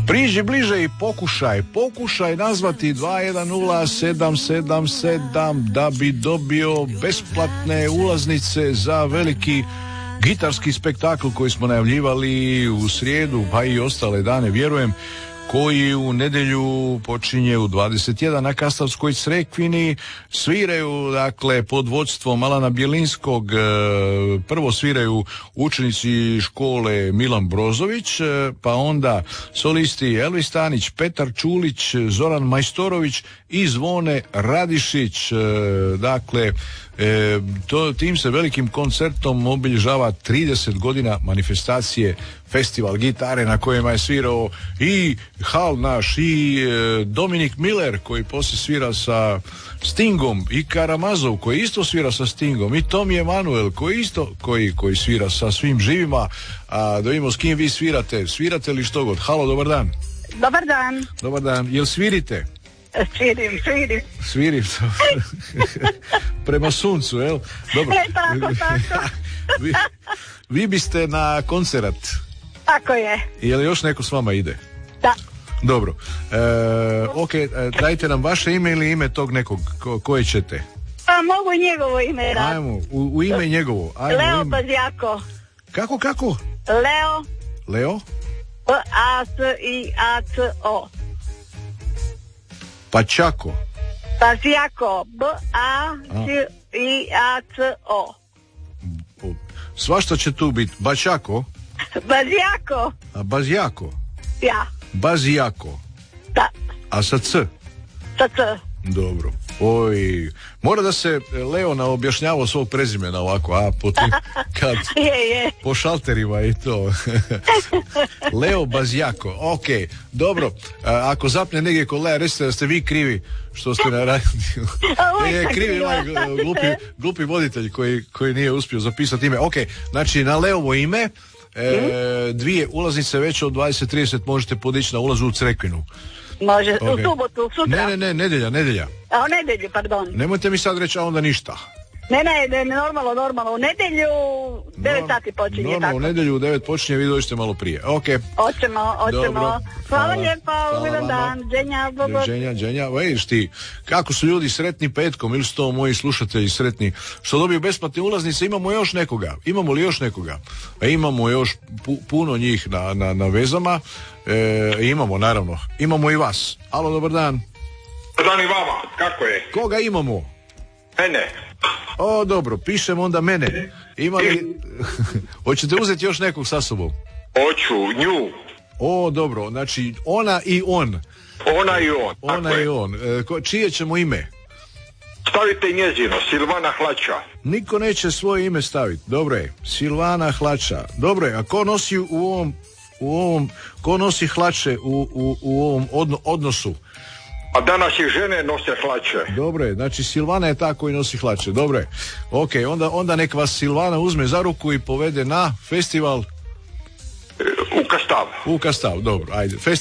Priđi bliže i pokušaj nazvati 210777 da bi dobio besplatne ulaznice za veliki gitarski spektakl koji smo najavljivali u srijedu, pa i ostale dane, vjerujem, koji u nedjelju počinje u 21 na Kastavskoj Crekvini. Sviraju, dakle, pod vodstvom Alana Bjelinskog. Prvo sviraju učenici škole Milan Brozović, pa onda solisti Elvis Stanić, Petar Čulić, Zoran Majstorović i Zvone Radišić. Dakle, tim se velikim koncertom obilježava 30 godina manifestacije Festival gitare na kojima je svirao i Hal naš i Dominik Miller koji poslije svira sa Stingom i Karamazov koji isto svira sa Stingom i Tommy Emanuel koji isto koji svira sa svim živima. Da vidimo s kim vi svirate li što god. Halo, dobar dan. Dobar dan, jel svirite? Svirim. Prema suncu, jel? Dobro. Tako. Vi biste na koncert. Tako je. Je li još neko s vama ide? Da. Dobro. Ok, dajte nam vaše ime ili ime tog nekog koje ćete. Pa mogu njegovo ime raditi. Ajmo, u ime njegovo. Ajmo, Leo Bazjako. Kako? Leo? B-A-S-I-A-C-O. Pačako. Bazjako. B-A-S-I-A-C-O. Svašta će tu biti. Bačako? Bazjako. A Bazjako? Ja. Bazjako. Da. A sa C? Sa C. Dobro. Oj, mora da se Leona objašnjava svog prezimena ovako, kad je. Po šalterima i to. Leo Bazjako, ok, dobro. Ako zapne negdje kod Lea, recite da ste vi krivi što ste na radiju. Krivi ovaj glupi voditelj koji nije uspio zapisati ime. Ok, znači na Leovo ime, dvije ulaznice veće od 20-30 možete podići na ulazu u Crekvinu. Može, okay. U subotu, sutra. Ne, nedjelja. A u nedjelju, pardon. Nemojte mi sad reći, a onda ništa. Ne, normalno. U nedjelju 9 sati počinje. Normalno, tako. U nedjelju u 9 počinje, vi dođete malo prije. Ok. Hoćemo. Hvala lijepo, uvidan dan. Dženja. Vidiš ti, kako su ljudi sretni petkom, ili su to moji slušatelji sretni, što dobiju besplatne ulaznice. Imamo još nekoga. Imamo li još nekoga? Imamo još puno njih na vezama. Imamo, naravno. Imamo i vas. Alo, dobar dan. Dobar dan i vama, kako je? Koga imamo? Mene. O, dobro, pišem onda mene. Ima li... Hoćete uzeti još nekog sa sobom? Hoću, nju. O, dobro, znači ona i on. Ona i on. Čije ćemo ime? Stavite njezino, Silvana Hlača. Niko neće svoje ime staviti. Dobro je, Silvana Hlača. Dobro je, a ko nosi u ovom ko nosi hlače u ovom odnosu? A danas i žene nose hlače. Dobro je, znači Silvana je ta koji nosi hlače. Dobro je. Ok, onda nek vas Silvana uzme za ruku i povede na festival u Kastav. U Kastav, dobro, ajde.